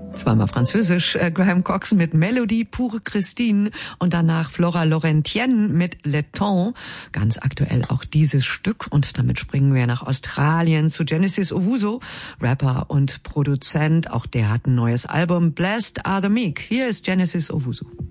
Zweimal französisch, Graham Coxon mit Melodie pour Christine und danach Flora Laurentienne mit Le Temps. Ganz aktuell auch dieses Stück und damit springen wir nach Australien zu Genesis Owusu, Rapper und Produzent. Auch der hat ein neues Album, Blessed Are the Meek. Hier ist Genesis Owusu.